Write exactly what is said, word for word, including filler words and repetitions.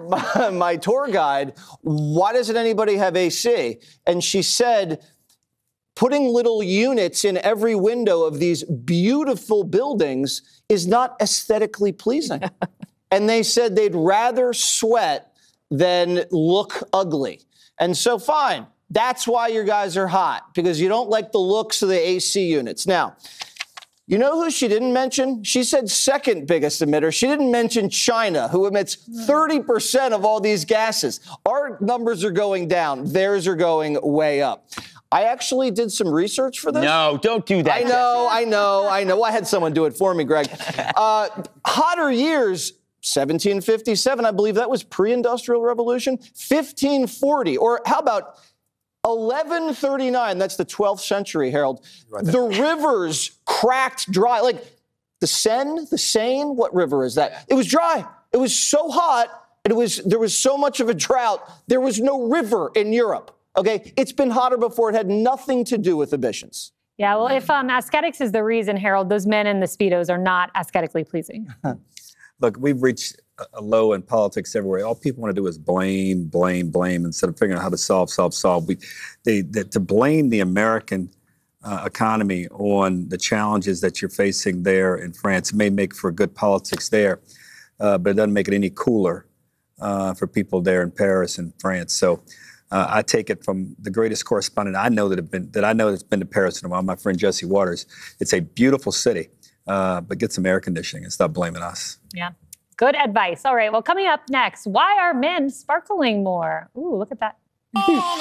my, my tour guide, why doesn't anybody have A C? And she said, putting little units in every window of these beautiful buildings is not aesthetically pleasing. And they said they'd rather sweat than look ugly. And so, fine, that's why your guys are hot, because you don't like the looks of the A C units. Now, you know who she didn't mention? She said second biggest emitter. She didn't mention China, who emits thirty percent of all these gases. Our numbers are going down. Theirs are going way up. I actually did some research for this. No, don't do that. I know, I know, I know. I had someone do it for me, Greg. Uh, hotter years, seventeen fifty-seven, I believe that was pre-industrial revolution. fifteen forty, or how about eleven thirty-nine, that's the twelfth century, Harold. The rivers cracked dry. Like the Seine, the Seine, what river is that? It was dry. It was so hot, and it was there was so much of a drought, there was no river in Europe. Okay, it's been hotter before. It had nothing to do with emissions. Yeah, well, if um, aesthetics is the reason, Harold, those men in the Speedos are not aesthetically pleasing. Look, we've reached a low in politics everywhere. All people want to do is blame, blame, blame instead of figuring out how to solve, solve, solve. We, they, they, to blame the American uh, economy on the challenges that you're facing there in France may make for good politics there, uh, but it doesn't make it any cooler uh, for people there in Paris and France. So uh, I take it from the greatest correspondent I know that have been that I know that's been to Paris in a while, my friend Jesse Waters. It's a beautiful city, uh, but get some air conditioning and stop blaming us. Yeah. Good advice. All right. Well, coming up next, why are men sparkling more? Ooh, look at that.